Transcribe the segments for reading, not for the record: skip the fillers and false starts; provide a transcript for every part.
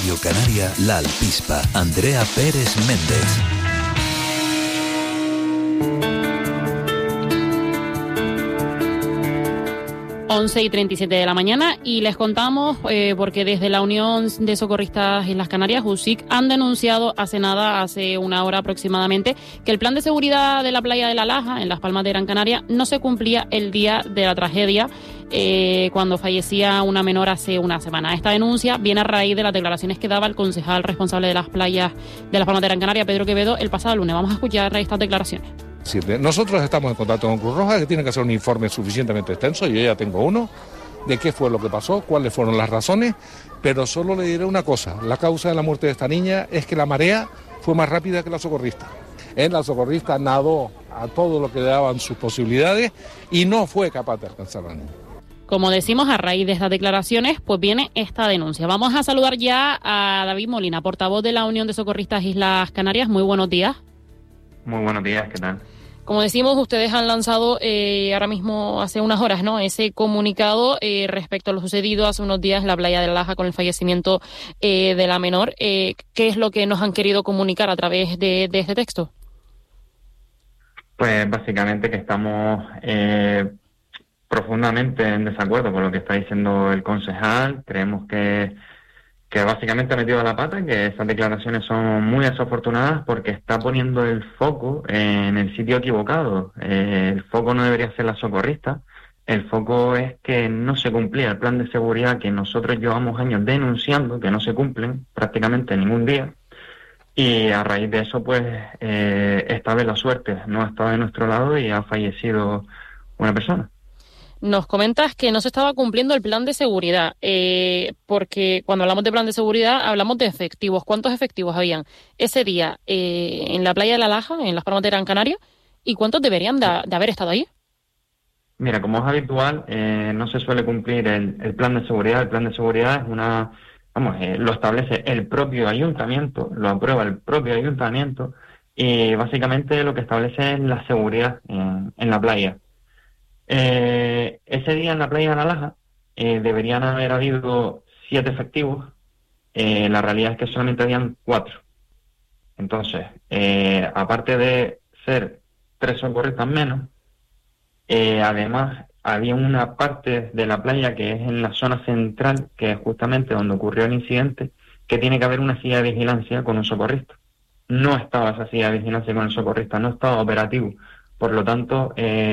Radio Canaria La Alpispa. Andrea Pérez Méndez. Once y 37 de la mañana, y les contamos porque desde la Unión de Socorristas Islas Canarias, USIC, han denunciado hace una hora aproximadamente, que el plan de seguridad de la playa de La Laja, en Las Palmas de Gran Canaria, no se cumplía el día de la tragedia, cuando fallecía una menor hace una semana. Esta denuncia viene a raíz de las declaraciones que daba el concejal responsable de las playas de Las Palmas de Gran Canaria, Pedro Quevedo, el pasado lunes. Vamos a escuchar estas declaraciones. Nosotros estamos en contacto con Cruz Roja, que tiene que hacer un informe suficientemente extenso. Yo ya tengo uno de qué fue lo que pasó, cuáles fueron las razones, pero solo le diré una cosa: la causa de la muerte de esta niña es que la marea fue más rápida que la socorrista. La socorrista nadó a todo lo que le daban sus posibilidades y no fue capaz de alcanzar a la niña. Como decimos, a raíz de estas declaraciones, pues viene esta denuncia. Vamos a saludar ya a David Molina, portavoz de la Unión de Socorristas Islas Canarias. Muy buenos días. Muy buenos días, ¿qué tal? Como decimos, ustedes han lanzado ahora mismo, hace unas horas, ¿no?, ese comunicado respecto a lo sucedido hace unos días en la playa de La Laja con el fallecimiento de la menor. ¿Qué es lo que nos han querido comunicar a través de este texto? Pues básicamente que estamos profundamente en desacuerdo con lo que está diciendo el concejal. Creemos que básicamente ha metido la pata, que esas declaraciones son muy desafortunadas porque está poniendo el foco en el sitio equivocado. El foco no debería ser la socorrista, el foco es que no se cumplía el plan de seguridad que nosotros llevamos años denunciando, que no se cumplen prácticamente ningún día, y a raíz de eso, pues, esta vez la suerte no ha estado de nuestro lado y ha fallecido una persona. Nos comentas que no se estaba cumpliendo el plan de seguridad, porque cuando hablamos de plan de seguridad hablamos de efectivos. ¿Cuántos efectivos habían ese día en la playa de La Laja, en Las Palmas de Gran Canaria, y cuántos deberían de haber estado ahí? Mira, como es habitual, no se suele cumplir el plan de seguridad. El plan de seguridad es lo establece el propio ayuntamiento, lo aprueba el propio ayuntamiento, y básicamente lo que establece es la seguridad en la playa. Ese día en la playa de La Laja deberían haber habido 7 efectivos. La realidad es que solamente habían 4. Entonces, aparte de ser 3 socorristas menos, además había una parte de la playa que es en la zona central, que es justamente donde ocurrió el incidente, que tiene que haber una silla de vigilancia con un socorrista. No estaba esa silla de vigilancia con el socorrista, no estaba operativo. Por lo tanto,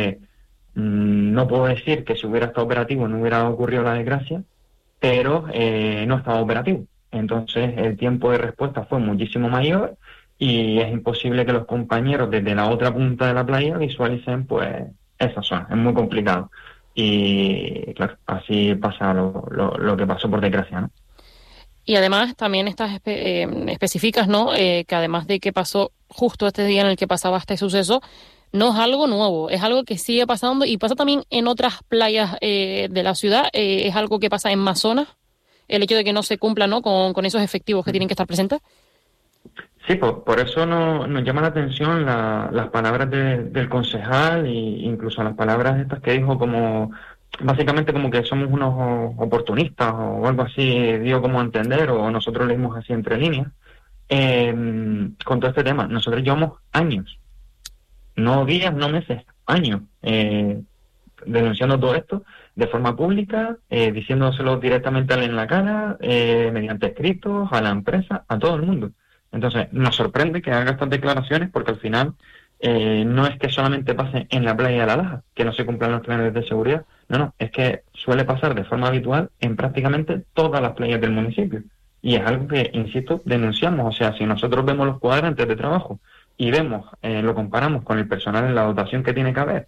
no puedo decir que si hubiera estado operativo no hubiera ocurrido la desgracia, pero no estaba operativo. Entonces el tiempo de respuesta fue muchísimo mayor y es imposible que los compañeros desde la otra punta de la playa visualicen pues esa zona. Es muy complicado. Y claro, así pasa lo que pasó por desgracia, ¿no? Y además también estas específicas, ¿no?, que además de que pasó justo este día en el que pasaba este suceso, no es algo nuevo, es algo que sigue pasando y pasa también en otras playas de la ciudad. Es algo que pasa en más zonas, el hecho de que no se cumpla, ¿no?, con esos efectivos que tienen que estar presentes. Sí, por eso nos llama la atención las palabras del concejal, e incluso las palabras estas que dijo, como básicamente como que somos unos oportunistas o algo así, dio como a entender, o nosotros leímos así entre líneas, con todo este tema. Nosotros llevamos años, no días, no meses, años, denunciando todo esto de forma pública, diciéndoselo directamente a él en la cara, mediante escritos, a la empresa, a todo el mundo. Entonces, nos sorprende que haga estas declaraciones porque al final no es que solamente pase en la playa de La Laja, que no se cumplan los planes de seguridad. No, es que suele pasar de forma habitual en prácticamente todas las playas del municipio. Y es algo que, insisto, denunciamos. O sea, si nosotros vemos los cuadrantes de trabajo y vemos, lo comparamos con el personal en la dotación que tiene que haber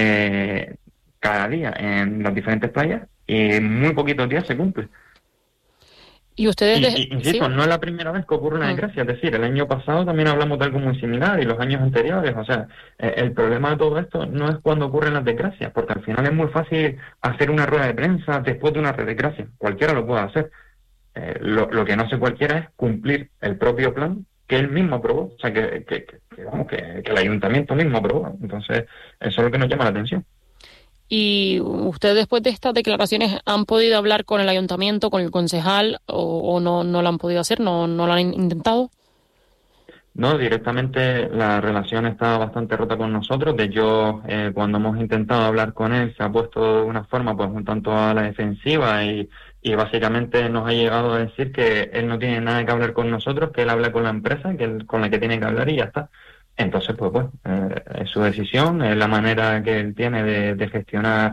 cada día en las diferentes playas, y en muy poquitos días se cumple. Y ustedes... insisto, ¿sí? No es la primera vez que ocurre una desgracia. Es decir, el año pasado también hablamos de algo muy similar y los años anteriores. O sea, el problema de todo esto no es cuando ocurren las desgracias, porque al final es muy fácil hacer una rueda de prensa después de una desgracia. Cualquiera lo puede hacer. Lo que no hace cualquiera es cumplir el propio plan que él mismo aprobó. O sea, que el ayuntamiento mismo aprobó. Entonces, eso es lo que nos llama la atención. ¿Y usted después de estas declaraciones han podido hablar con el ayuntamiento, con el concejal o no lo han podido hacer, no lo han intentado? No, directamente la relación está bastante rota con nosotros. De hecho, cuando hemos intentado hablar con él, se ha puesto de una forma pues un tanto a la defensiva y básicamente nos ha llegado a decir que él no tiene nada que hablar con nosotros, que él habla con la empresa, que él, con la que tiene que hablar y ya está. Entonces, pues bueno, es su decisión, es la manera que él tiene de gestionar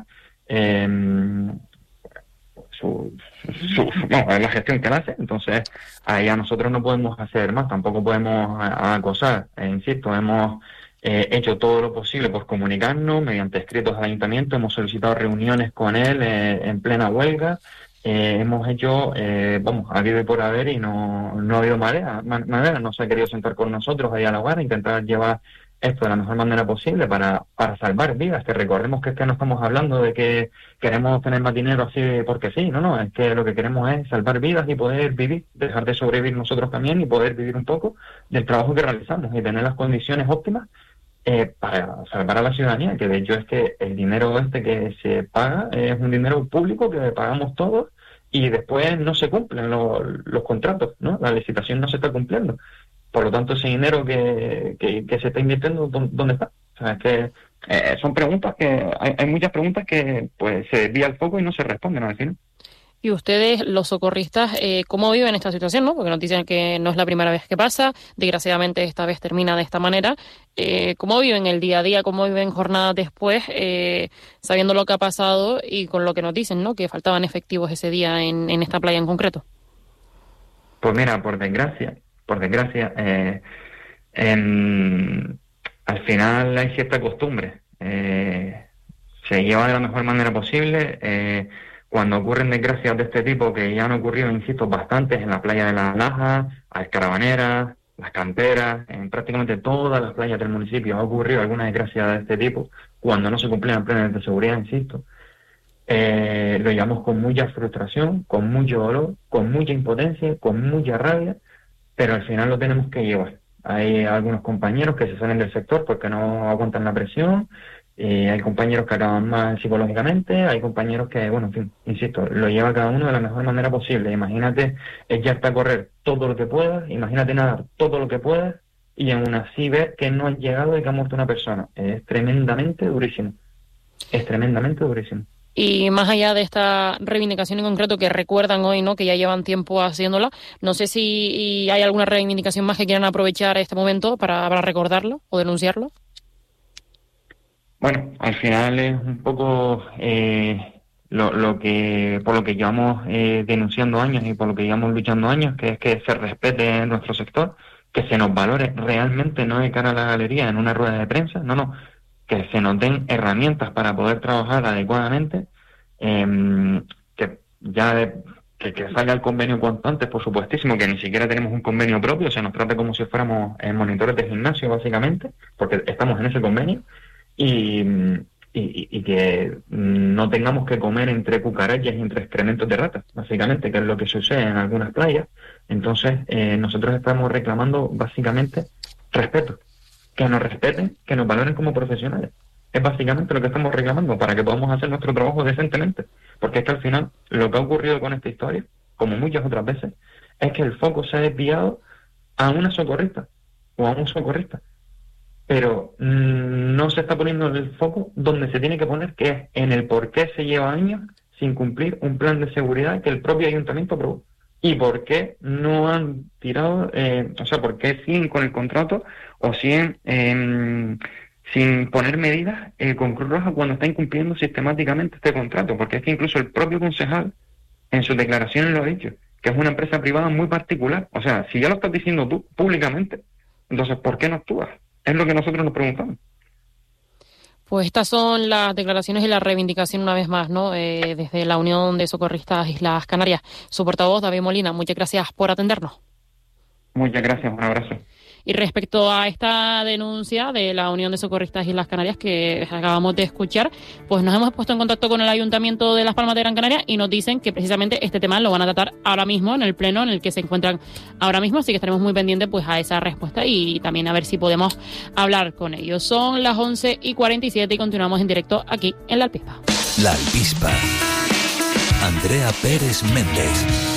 la gestión que él hace. Entonces ahí a nosotros no podemos hacer más, tampoco podemos acosar. Insisto, hemos hecho todo lo posible por comunicarnos mediante escritos al ayuntamiento, hemos solicitado reuniones con él en plena huelga, hemos hecho, habido y por haber y no ha habido manera, no se ha querido sentar con nosotros ahí a la hoguera, intentar llevar esto de la mejor manera posible para salvar vidas, que recordemos que es que no estamos hablando de que queremos tener más dinero así porque sí, no, es que lo que queremos es salvar vidas y poder vivir, dejar de sobrevivir nosotros también y poder vivir un poco del trabajo que realizamos y tener las condiciones óptimas para salvar a la ciudadanía, que de hecho es que el dinero que se paga es un dinero público que pagamos todos y después no se cumplen los contratos, ¿no? La licitación no se está cumpliendo. Por lo tanto, ese dinero que se está invirtiendo, ¿dónde está? O sea, es que son preguntas que... Hay muchas preguntas que pues se desvía el foco y no se responden al final. Y ustedes, los socorristas, ¿cómo viven esta situación, no? Porque nos dicen que no es la primera vez que pasa, desgraciadamente esta vez termina de esta manera. ¿Cómo viven el día a día? ¿Cómo viven jornadas después, sabiendo lo que ha pasado y con lo que nos dicen, ¿no? Que faltaban efectivos ese día en esta playa en concreto. Pues mira, por desgracia, al final hay cierta costumbre. Se lleva de la mejor manera posible. Cuando ocurren desgracias de este tipo, que ya han ocurrido, insisto, bastantes en la playa de Las Lajas, Las Carabaneras, Las Canteras, en prácticamente todas las playas del municipio ha ocurrido alguna desgracia de este tipo, cuando no se cumplían planes de seguridad, insisto. Lo llevamos con mucha frustración, con mucho dolor, con mucha impotencia, con mucha rabia, pero al final lo tenemos que llevar. Hay algunos compañeros que se salen del sector porque no aguantan la presión, hay compañeros que acaban mal psicológicamente, hay compañeros que, bueno, en fin, insisto, lo lleva cada uno de la mejor manera posible. Imagínate echarte a correr todo lo que puedas, imagínate nadar todo lo que puedas y aún así ver que no has llegado y que ha muerto una persona. Es tremendamente durísimo. Es tremendamente durísimo. Y más allá de esta reivindicación en concreto que recuerdan hoy, ¿no? Que ya llevan tiempo haciéndola, no sé si hay alguna reivindicación más que quieran aprovechar este momento para recordarlo o denunciarlo. Bueno, al final es un poco por lo que llevamos denunciando años y por lo que llevamos luchando años, que es que se respete nuestro sector, que se nos valore realmente, no de cara a la galería en una rueda de prensa, no, que se nos den herramientas para poder trabajar adecuadamente, que salga el convenio cuanto antes, por supuestísimo, que ni siquiera tenemos un convenio propio, se nos trata como si fuéramos monitores de gimnasio, básicamente, porque estamos en ese convenio, y que no tengamos que comer entre cucarachas y entre excrementos de ratas, básicamente, que es lo que sucede en algunas playas. Entonces, nosotros estamos reclamando, básicamente, respeto. Que nos respeten, que nos valoren como profesionales. Es básicamente lo que estamos reclamando para que podamos hacer nuestro trabajo decentemente. Porque es que al final lo que ha ocurrido con esta historia, como muchas otras veces, es que el foco se ha desviado a una socorrista o a un socorrista. Pero no se está poniendo el foco donde se tiene que poner, que es en el por qué se lleva años sin cumplir un plan de seguridad que el propio ayuntamiento aprobó. ¿Y por qué no han tirado, por qué siguen con el contrato o siguen sin poner medidas con Cruz Roja cuando está incumpliendo sistemáticamente este contrato? Porque es que incluso el propio concejal en sus declaraciones lo ha dicho, que es una empresa privada muy particular. O sea, si ya lo estás diciendo tú públicamente, entonces ¿por qué no actúas? Es lo que nosotros nos preguntamos. Pues estas son las declaraciones y la reivindicación una vez más, ¿no? Desde la Unión de Socorristas Islas Canarias. Su portavoz, David Molina, muchas gracias por atendernos. Muchas gracias, un abrazo. Y respecto a esta denuncia de la Unión de Socorristas Islas Canarias que acabamos de escuchar, pues nos hemos puesto en contacto con el Ayuntamiento de Las Palmas de Gran Canaria y nos dicen que precisamente este tema lo van a tratar ahora mismo en el pleno en el que se encuentran ahora mismo, así que estaremos muy pendientes pues a esa respuesta y también a ver si podemos hablar con ellos. Son las 11:47 y continuamos en directo aquí en La Alpispa. La Alpispa. Andrea Pérez Méndez.